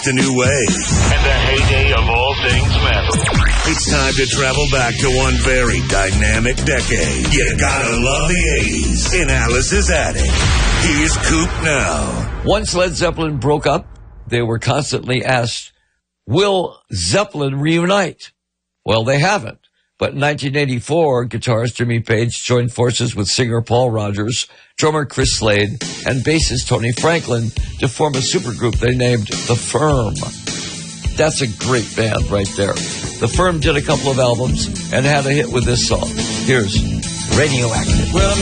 a new way. And the heyday of all things metal. It's time to travel back to one very dynamic decade. You gotta love the 80s in Alice's Attic. Here's Coop now. Once Led Zeppelin broke up, they were constantly asked, will Zeppelin reunite? Well, they haven't. But in 1984, guitarist Jimmy Page joined forces with singer Paul Rodgers, drummer Chris Slade, and bassist Tony Franklin to form a supergroup they named The Firm. That's a great band right there. The Firm did a couple of albums and had a hit with this song. Here's Radioactive. Well,